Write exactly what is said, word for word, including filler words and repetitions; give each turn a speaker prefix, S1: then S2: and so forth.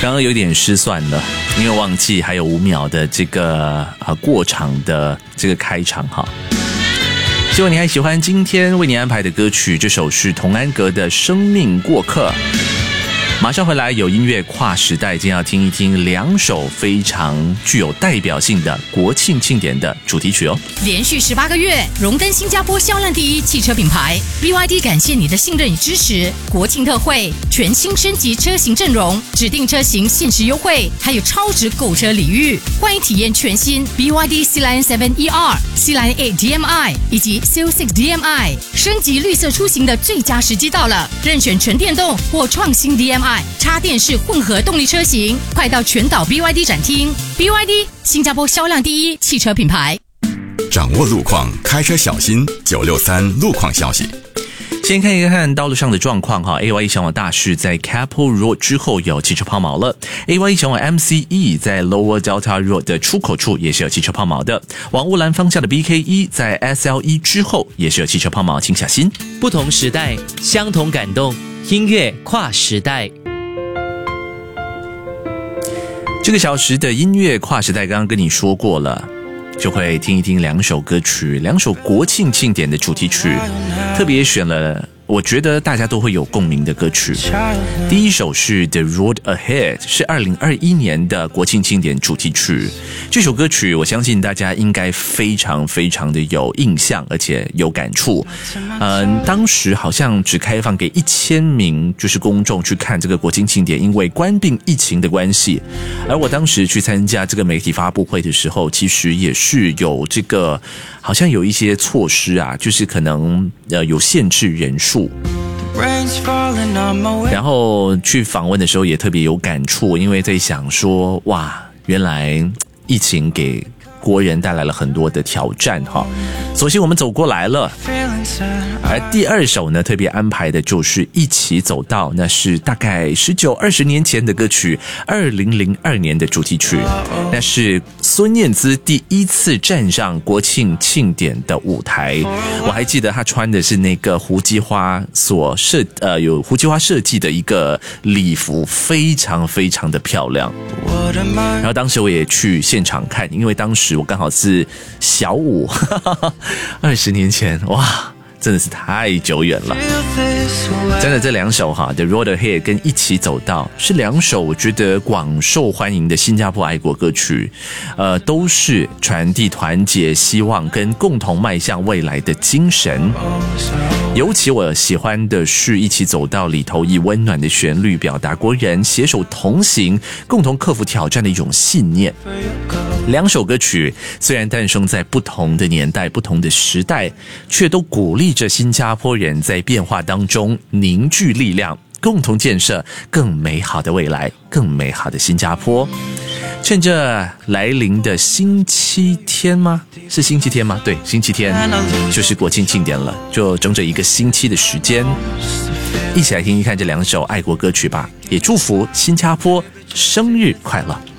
S1: 刚刚有点失算了，因为忘记还有五秒的这个呃过场的这个开场哈。希望你还喜欢今天为你安排的歌曲，这首是童安格的《生命过客》。马上回来有音乐跨时代，今天要听一听两首非常具有代表性的国庆庆典的主题曲哦。
S2: 连续十八个月荣登新加坡销量第一汽车品牌 B Y D， 感谢你的信任与支持。国庆特惠，全新升级车型阵容，指定车型限时优惠，还有超值购车礼遇。欢迎体验全新 B Y D Sea Lion 七 E R、Sea Lion 八 D M I 以及 Seal 六 D M I， 升级绿色出行的最佳时机到了，任选纯电动或创新 D M I。插电式混合动力车型，快到全岛 B Y D 展厅。B Y D 新加坡销量第一汽车品牌。
S3: 掌握路况，开车小心。九六三路况消息。
S1: 先看一看道路上的状况哈 ，A Y E 小往大市在 Keppel Road 之后有汽车抛锚了 ，A Y E 小往 M C E 在 Lower Delta Road 的出口处也是有汽车抛锚的，往乌兰方向的 B K E 在 S L E 之后也是有汽车抛锚，请小心。
S4: 不同时代，相同感动，音乐跨时代。
S1: 这个小时的音乐跨时代，刚刚跟你说过了，就会听一听两首歌曲，两首国庆庆典的主题曲，特别选了我觉得大家都会有共鸣的歌曲。第一首是 The Road Ahead， 是二零二一年的国庆庆典主题曲。这首歌曲我相信大家应该非常非常的有印象，而且有感触。嗯，当时好像只开放给一千名就是公众去看这个国庆庆典，因为冠病疫情的关系。而我当时去参加这个媒体发布会的时候，其实也是有这个好像有一些措施啊，就是可能呃有限制人数。然后去访问的时候也特别有感触，因为在想说，哇，原来疫情给国人带来了很多的挑战哈，所幸我们走过来了。而第二首呢，特别安排的就是一起走到，那是大概十九二十年前的歌曲，二零零二年的主题曲，那是孙燕姿第一次站上国庆庆典的舞台。我还记得她穿的是那个胡姬花所设呃有胡姬花设计的一个礼服，非常非常的漂亮。然后当时我也去现场看，因为当时我刚好是小五，二十年前，哇，真的是太久远了。真的这两首哈 The Road Ahead 跟一起走到是两首我觉得广受欢迎的新加坡爱国歌曲，呃，都是传递团结、希望跟共同迈向未来的精神。尤其我喜欢的是一起走到里头，以温暖的旋律表达国人携手同行、共同克服挑战的一种信念。两首歌曲虽然诞生在不同的年代、不同的时代，却都鼓励着新加坡人在变化当中凝聚力量，共同建设更美好的未来，更美好的新加坡。趁着来临的星期天吗？是星期天吗？对，星期天就是国庆庆典了，就整整一个星期的时间，一起来听一看这两首爱国歌曲吧，也祝福新加坡生日快乐。